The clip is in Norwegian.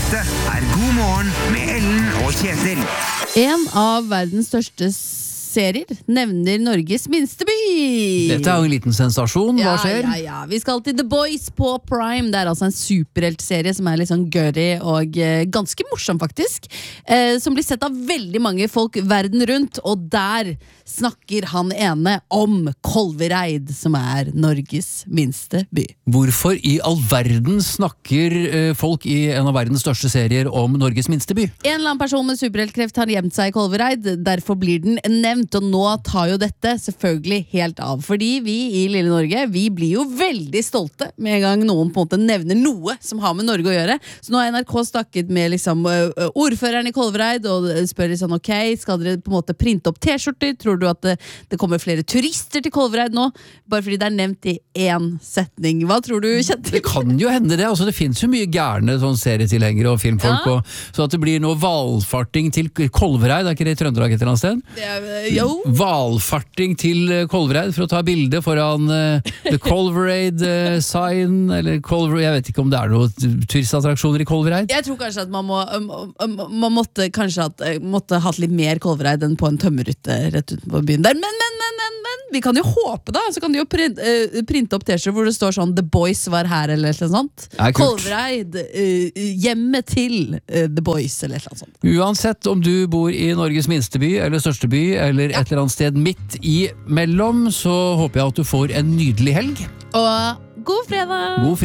Dette God morgen med Ellen og Kjetil. En av verdens største serier nevner Norges minste by. Dette jo en liten sensasjon, hva skjer? Ja. Vi skal til The Boys på Prime. Det altså en superheltserie som litt sånn gørrig og ganske morsom faktisk. Som blir sett av veldig mange folk verden rundt, og der snakker han ene om Kolvereid, som Norges minste by. Hvorfor i all verden snakker folk i en av verdens største serier om Norges minste by? En eller annen person med superheltkreft har gjemt seg i Kolvereid, derfor blir den nevnt, og nå tar jo dette selvfølgelig helt av. Fordi vi i lille Norge, vi blir jo veldig stolte med en gang noen på en måte nevner noe som har med Norge å gjøre. Så nå har NRK snakket med liksom, ordføreren i Kolvereid og spør liksom, ok, skal dere på en måte printe opp t-skjorter? Tror du at det kommer flere turister til Kolvereid nå? Bare fordi det nevnt i én setning. Hva tror du, Kjetil? Det kan jo hende det, altså det finnes jo mye gærne sånn serietilhengere og filmfolk, og, så at det blir noe valfarting til Kolvereid, ikke det i Trøndelag et eller annet sted? Valfarting til Kolvereid for å ta bilde foran The Kolvereid sign, eller Kolvereid, jeg vet ikke om det noen turistattraksjoner i Kolvereid. Jeg tror kanskje at man måtte hatt litt mer Kolvereid enn på en tømmerhytte rett utenfor byen der, men vi kan jo håpe da, så kan du jo printe opp t-skjorter hvor det står sånn The Boys var her, eller noe sånt. Kolvereid, hjemmet til The Boys, eller noe sånt. Uansett om du bor i Norges minste by, eller største by, eller et eller annet sted midt i mellom, så håper jeg at du får en nydelig helg. Og god fredag! God fredag!